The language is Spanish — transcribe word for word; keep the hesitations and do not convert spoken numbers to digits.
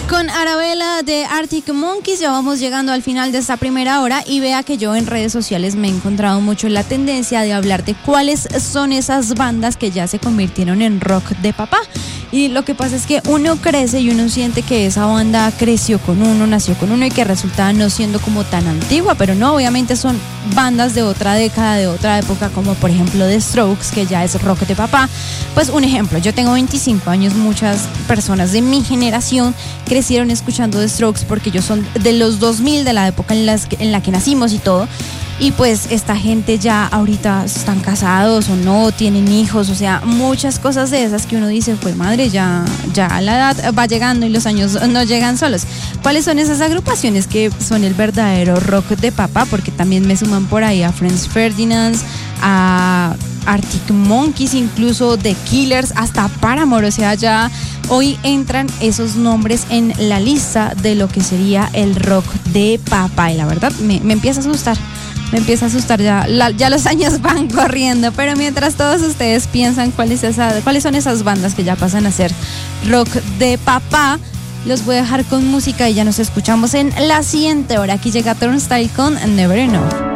Con Arabella de Arctic Monkeys ya vamos llegando al final de esta primera hora y vea que yo en redes sociales me he encontrado mucho la tendencia de hablar de cuáles son esas bandas que ya se convirtieron en rock de papá. Y lo que pasa es que uno crece y uno siente que esa banda creció con uno, nació con uno y que resulta no siendo como tan antigua, pero no, obviamente son bandas de otra década, de otra época, como por ejemplo The Strokes, que ya es rock de papá. Pues un ejemplo, yo tengo veinticinco años, muchas personas de mi generación crecieron escuchando The Strokes porque ellos son de los dos mil, de la época en, las que, en la que nacimos y todo. Y pues esta gente ya ahorita están casados o no, tienen hijos, o sea, muchas cosas de esas que uno dice, pues madre, ya, ya la edad va llegando y los años no llegan solos. ¿Cuáles son esas agrupaciones que son el verdadero rock de papá? Porque también me suman por ahí a Franz Ferdinand, a Arctic Monkeys, incluso The Killers, hasta Paramore. O sea, ya hoy entran esos nombres en la lista de lo que sería el rock de papá. Y la verdad me, me empieza a asustar. Me empieza a asustar, ya, la, ya los años van corriendo, pero mientras todos ustedes piensan cuáles, esa, cuáles son esas bandas que ya pasan a ser rock de papá, los voy a dejar con música y ya nos escuchamos en la siguiente hora. Aquí llega Turnstile con Never Enough.